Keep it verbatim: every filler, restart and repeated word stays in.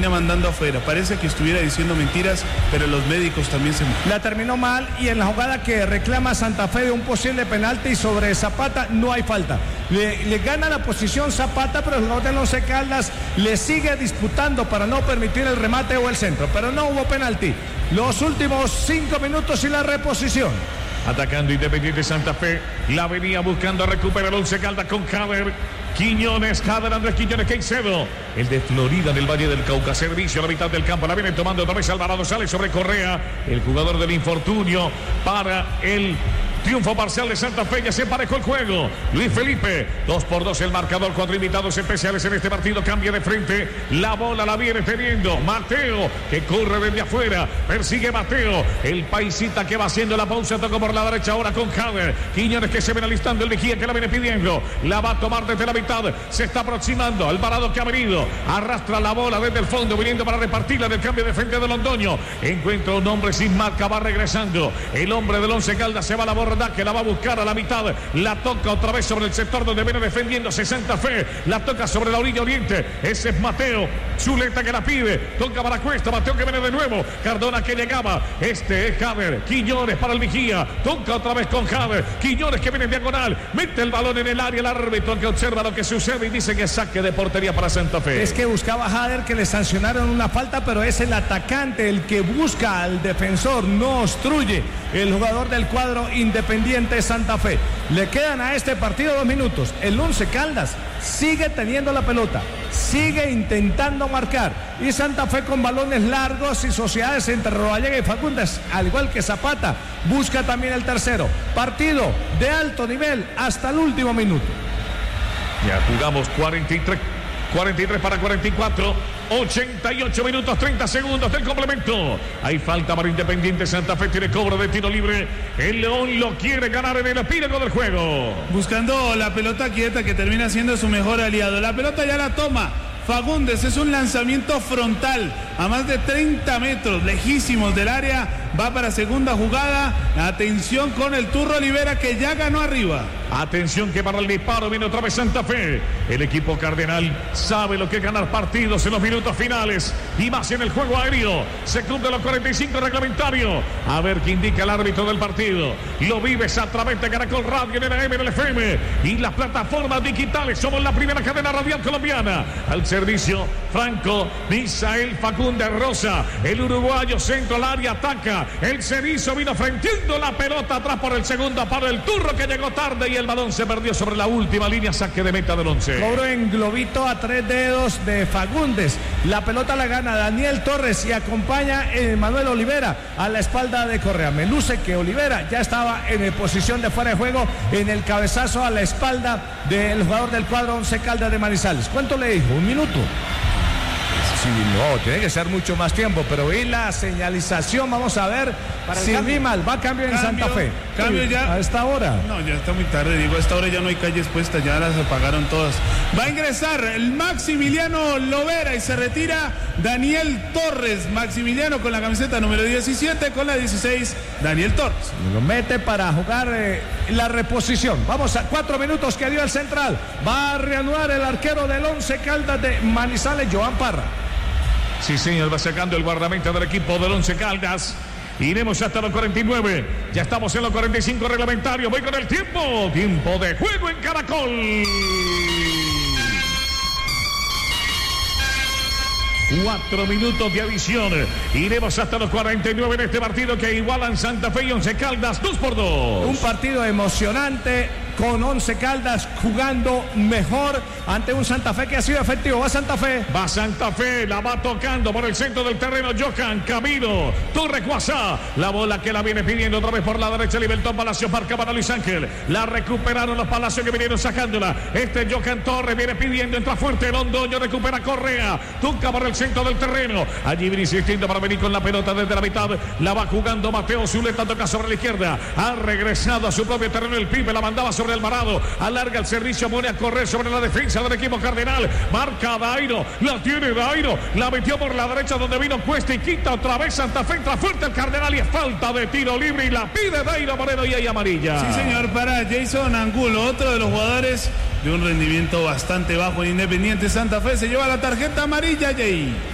termina mandando afuera. Parece que estuviera diciendo mentiras, pero los médicos también se... La terminó mal y en la jugada que reclama Santa Fe de un posible penalti sobre Zapata no hay falta. Le, le gana la posición Zapata, pero el jugador del Once Caldas le sigue disputando para no permitir el remate o el centro, pero no hubo penalti. Los últimos cinco minutos y la reposición. Atacando Independiente Santa Fe, la venía buscando recuperar el Once Caldas con Jader Quiñones, Jader Andrés Quiñones Caicedo, el de Florida del Valle del Cauca, servicio a la mitad del campo, la viene tomando otra vez Alvarado, sale sobre Correa, el jugador del infortunio para el triunfo parcial de Santa Fe, ya se emparejó el juego. Luis Felipe, dos por dos el marcador, cuatro invitados especiales en este partido, cambia de frente, la bola la viene teniendo Mateo, que corre desde afuera, persigue Mateo, el paisita que va haciendo la pausa, toca por la derecha ahora con Jader, Quiñones que se ven alistando, el vigía que la viene pidiendo, la va a tomar desde la mitad, se está aproximando, Alvarado que ha venido, arrastra la bola desde el fondo, viniendo para repartirla del cambio de frente de Londoño, encuentra un hombre sin marca, va regresando, el hombre del Once Caldas se va a la borda, que la va a buscar a la mitad, la toca otra vez sobre el sector donde viene defendiéndose Santa Fe, la toca sobre la orilla oriente, ese es Mateo, Zuleta que la pide, toca para Cuesta, Mateo que viene de nuevo, Cardona que llegaba, este es Jader, Quiñones para el vigía, toca otra vez con Jader, Quiñones que viene en diagonal, mete el balón en el área, el árbitro que observa lo que sucede y dice que saque de portería para Santa Fe. Es que buscaba Jader que le sancionaron una falta, pero es el atacante el que busca al defensor, no obstruye el jugador del cuadro Independiente Santa Fe. Le quedan a este partido dos minutos. El Once Caldas sigue teniendo la pelota, sigue intentando marcar, y Santa Fe con balones largos y sociedades entre Rodallega y Fagundes, al igual que Zapata, busca también el tercero. Partido de alto nivel hasta el último minuto. Ya jugamos cuarenta y tres, cuarenta y tres para cuarenta y cuatro, ochenta y ocho minutos treinta segundos del complemento. Hay falta para Independiente Santa Fe, tiene cobro de tiro libre. El León lo quiere ganar en el epílogo del juego. Buscando la pelota quieta, que termina siendo su mejor aliado. La pelota ya la toma Fagundes, es un lanzamiento frontal a más de treinta metros, lejísimos del área, va para segunda jugada. Atención con el Turro Olivera, que ya ganó arriba. Atención que para el disparo viene otra vez Santa Fe. El equipo cardenal sabe lo que es ganar partidos en los minutos finales y más en el juego aéreo. Se cumple los cuarenta y cinco reglamentarios. A ver qué indica el árbitro del partido. Lo vives a través de Caracol Radio, en el A M, en el F M y las plataformas digitales. Somos la primera cadena radial colombiana. Al servicio Franco Misael Fagundes Rosa, el uruguayo, centro al área, ataca. El Cerizo vino frenteando la pelota atrás por el segundo paro. El Turro que llegó tarde y el balón se perdió sobre la última línea, saque de meta del Once. Cobro en globito a tres dedos de Fagundes. La pelota la gana Daniel Torres y acompaña eh, Manuel Olivera a la espalda de Correa. Me luce que Olivera ya estaba en posición de fuera de juego en el cabezazo a la espalda del jugador del cuadro Once Caldas de Manizales. ¿Cuánto le dijo? ¿Un minuto? Sí, no, tiene que ser mucho más tiempo, pero vi la señalización, vamos a ver si vi mal, va a cambio en Cambio, Santa Fe. Cambio ya. ¿A esta hora? No, ya está muy tarde, digo, a esta hora ya no hay calles puestas, ya las apagaron todas. Va a ingresar el Maximiliano Lovera y se retira Daniel Torres. Maximiliano con la camiseta número diecisiete, con la dieciséis, Daniel Torres. Lo mete para jugar eh, la reposición. Vamos a cuatro minutos que dio el central. Va a reanudar el arquero del Once Caldas de Manizales, Joan Parra. Sí, señor, va sacando el guardameta del equipo del Once Caldas. Iremos hasta los cuarenta y nueve. Ya estamos en los cuarenta y cinco reglamentarios. Voy con el tiempo. Tiempo de juego en Caracol. Cuatro minutos de adición. Iremos hasta los cuarenta y nueve en este partido que igualan Santa Fe y Once Caldas dos por dos. Un partido emocionante con Once Caldas jugando mejor ante un Santa Fe que ha sido efectivo. Va Santa Fe. Va Santa Fe, la va tocando por el centro del terreno Johan Camino. Torre Cuasá, la bola que la viene pidiendo otra vez por la derecha. Libertón Palacios marca para Luis Ángel. La recuperaron los Palacios que vinieron sacándola. Este Johan Torres viene pidiendo, entra fuerte Londoño, recupera Correa. Toca por el centro del terreno. Allí viene insistiendo para venir con la pelota desde la mitad. La va jugando Mateo Zuleta, toca sobre la izquierda. Ha regresado a su propio terreno el Pipe, la mandaba sobre Alvarado, alarga el servicio, pone a correr sobre la defensa del equipo cardenal, marca Dairo, la tiene Dairo, la metió por la derecha donde vino Cuesta y quita otra vez Santa Fe, entra fuerte el cardenal y es falta de tiro libre y la pide Dairo Moreno y hay amarilla. Sí, señor, para Jason Angulo, otro de los jugadores de un rendimiento bastante bajo en Independiente Santa Fe, se lleva la tarjeta amarilla, Jay.